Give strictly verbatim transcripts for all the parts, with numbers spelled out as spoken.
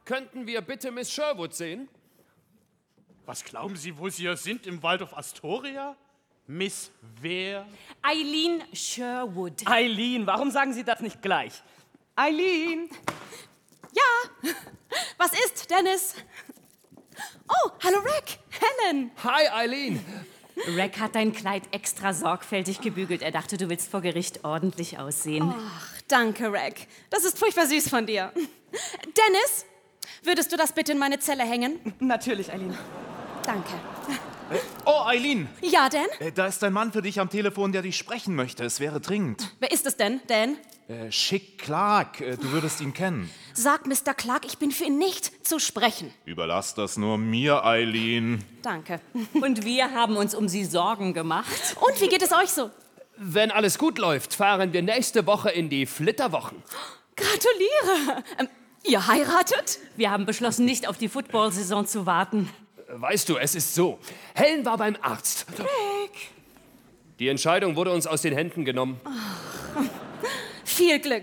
könnten wir bitte Miss Sherwood sehen? Was glauben Sie, wo Sie hier sind? Im Waldorf Astoria? Miss wer? Eileen Sherwood. Eileen, warum sagen Sie das nicht gleich? Eileen! Ja, was ist, Dennis? Oh, hallo Rack, Helen. Hi, Eileen. Rack hat dein Kleid extra sorgfältig gebügelt. Er dachte, du willst vor Gericht ordentlich aussehen. Ach, danke, Rack. Das ist furchtbar süß von dir. Dennis, würdest du das bitte in meine Zelle hängen? Natürlich, Eileen. Danke. Äh, oh, Eileen! Ja, Dan? Äh, da ist ein Mann für dich am Telefon, der dich sprechen möchte. Es wäre dringend. Wer ist es denn, Dan? Äh, Schick Clark, äh, du würdest ihn kennen. Sag Mister Clark, ich bin für ihn nicht zu sprechen. Überlass das nur mir, Eileen. Danke. Und wir haben uns um sie Sorgen gemacht. Und wie geht es euch so? Wenn alles gut läuft, fahren wir nächste Woche in die Flitterwochen. Gratuliere. Ähm, ihr heiratet? Wir haben beschlossen, nicht auf die Football-Saison zu warten. Weißt du, es ist so. Helen war beim Arzt. Rick. Die Entscheidung wurde uns aus den Händen genommen. Oh. Viel Glück.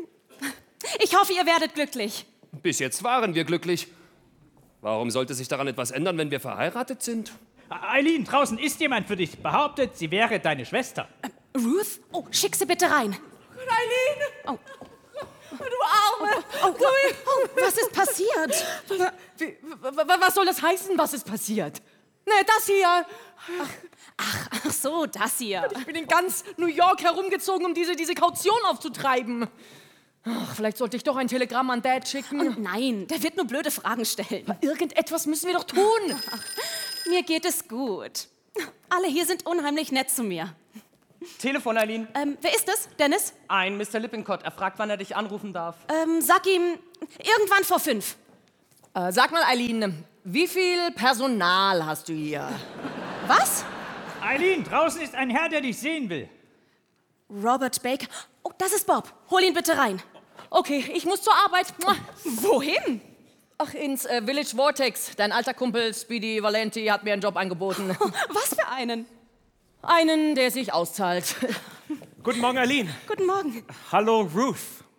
Ich hoffe, ihr werdet glücklich. Bis jetzt waren wir glücklich. Warum sollte sich daran etwas ändern, wenn wir verheiratet sind? Eileen, draußen ist jemand für dich. Behauptet, sie wäre deine Schwester. Äh, Ruth? Oh, schick sie bitte rein. Eileen! Oh. Du Arme! Oh, oh, oh, was ist passiert? Wie, was soll das heißen, was ist passiert? Ne, das hier. Ach, ach, ach so, das hier. Ich bin in ganz New York herumgezogen, um diese, diese Kaution aufzutreiben. Ach, vielleicht sollte ich doch ein Telegramm an Dad schicken. Und nein, der wird nur blöde Fragen stellen. Aber irgendetwas müssen wir doch tun. Ach, mir geht es gut. Alle hier sind unheimlich nett zu mir. Telefon, Eileen. Ähm, wer ist es? Dennis? Ein Mister Lippincott. Er fragt, wann er dich anrufen darf. Ähm, sag ihm, irgendwann vor fünf. Äh, sag mal, Eileen, wie viel Personal hast du hier? Was? Eileen, draußen ist ein Herr, der dich sehen will. Robert Baker. Oh, das ist Bob. Hol ihn bitte rein. Okay, ich muss zur Arbeit. Wohin? Ach, ins äh, Village Vortex. Dein alter Kumpel Speedy Valenti hat mir einen Job angeboten. Was für einen? Einen, der sich auszahlt. Guten Morgen, Eileen. Guten Morgen. Hallo, Ruth.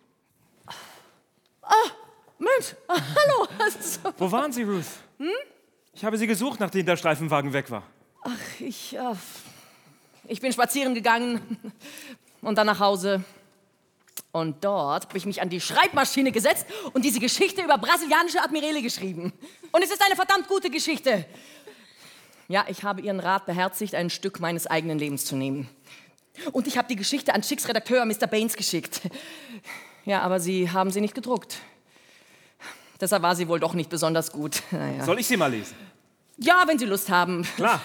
Ah, Mensch. Ah, hallo. Also, Wo waren Sie, Ruth? Hm? Ich habe Sie gesucht, nachdem der Streifenwagen weg war. ach, ich, äh, ich bin spazieren gegangen und dann nach Hause. Und dort habe ich mich an die Schreibmaschine gesetzt und diese Geschichte über brasilianische Admirale geschrieben. Und es ist eine verdammt gute Geschichte. Ja, ich habe Ihren Rat beherzigt, ein Stück meines eigenen Lebens zu nehmen. Und ich habe die Geschichte an Schicks Redakteur Mister Baines geschickt. Ja, aber Sie haben sie nicht gedruckt. Deshalb war sie wohl doch nicht besonders gut. Naja. Soll ich sie mal lesen? Ja, wenn Sie Lust haben. Klar.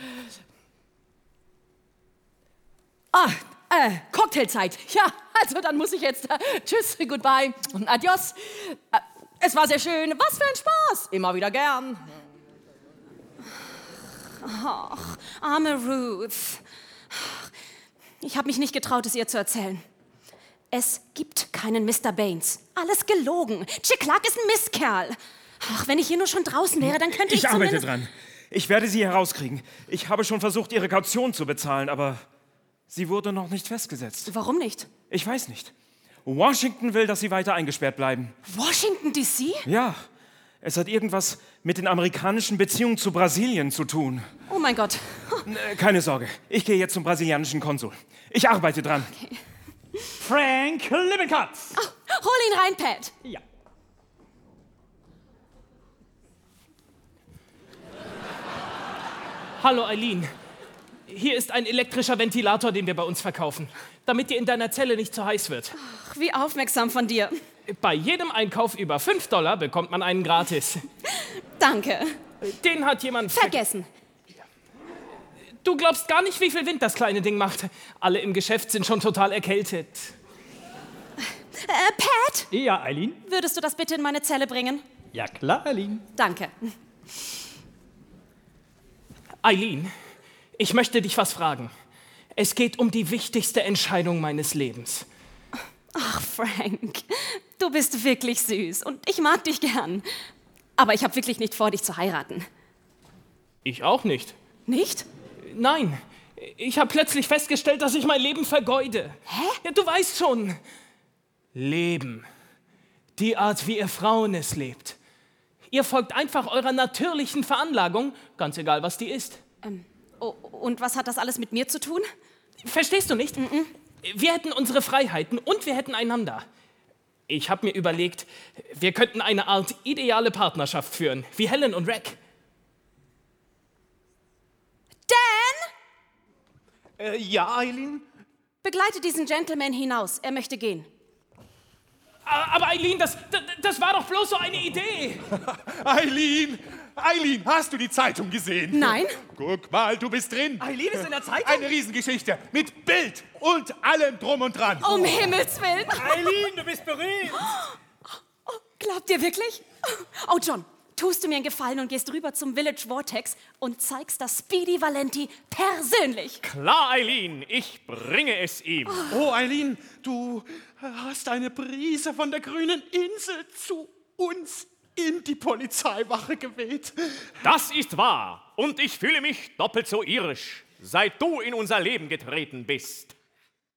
Ah, äh, Cocktailzeit. Ja, also dann muss ich jetzt. Äh, tschüss, goodbye und adios. Äh, es war sehr schön. Was für ein Spaß. Immer wieder gern. Ach, arme Ruth. Ich habe mich nicht getraut, es ihr zu erzählen. Es gibt keinen Mister Baines. Alles gelogen. Chick Clark ist ein Mistkerl. Ach, wenn ich hier nur schon draußen wäre, dann könnte ich Ich arbeite zumindest... dran. Ich werde sie herauskriegen. Ich habe schon versucht, ihre Kaution zu bezahlen, aber sie wurde noch nicht festgesetzt. Warum nicht? Ich weiß nicht. Washington will, dass sie weiter eingesperrt bleiben. Washington D C? Ja, es hat irgendwas mit den amerikanischen Beziehungen zu Brasilien zu tun. Oh mein Gott. Äh, Keine Sorge, ich gehe jetzt zum brasilianischen Konsul. Ich arbeite dran. Okay. Frank Lippincott! Oh, hol ihn rein, Pat. Ja. Hallo Eileen, hier ist ein elektrischer Ventilator, den wir bei uns verkaufen, damit dir in deiner Zelle nicht zu heiß wird. Ach, wie aufmerksam von dir. Bei jedem Einkauf über fünf Dollar bekommt man einen gratis. Danke. Den hat jemand... Vergessen. Du glaubst gar nicht, wie viel Wind das kleine Ding macht. Alle im Geschäft sind schon total erkältet. Äh, Pat? Ja, Eileen? Würdest du das bitte in meine Zelle bringen? Ja, klar, Eileen. Danke. Eileen, ich möchte dich was fragen. Es geht um die wichtigste Entscheidung meines Lebens. Ach, Frank, du bist wirklich süß und ich mag dich gern. Aber ich habe wirklich nicht vor, dich zu heiraten. Ich auch nicht. Nicht? Nein, ich habe plötzlich festgestellt, dass ich mein Leben vergeude. Hä? Ja, du weißt schon. Leben. Die Art, wie ihr Frauen es lebt. Ihr folgt einfach eurer natürlichen Veranlagung, ganz egal, was die ist. Ähm, oh, und was hat das alles mit mir zu tun? Verstehst du nicht? Mm-mm. Wir hätten unsere Freiheiten und wir hätten einander. Ich habe mir überlegt, wir könnten eine Art ideale Partnerschaft führen, wie Helen und Rack. Dan? Äh, ja, Eileen? Begleite diesen Gentleman hinaus. Er möchte gehen. Aber Eileen, das, das, das war doch bloß so eine Idee. Eileen! Eileen, hast du die Zeitung gesehen? Nein. Guck mal, du bist drin. Eileen ist in der Zeitung? Eine Riesengeschichte mit Bild und allem drum und dran. Um Himmels Willen. Eileen, du bist berühmt. Oh, glaubt ihr wirklich? Oh, John, tust du mir einen Gefallen und gehst rüber zum Village Vortex und zeigst das Speedy Valenti persönlich. Klar, Eileen, ich bringe es ihm. Oh, Eileen, du hast eine Brise von der grünen Insel zu uns in die Polizeiwache geweht. Das ist wahr. Und ich fühle mich doppelt so irisch, seit du in unser Leben getreten bist.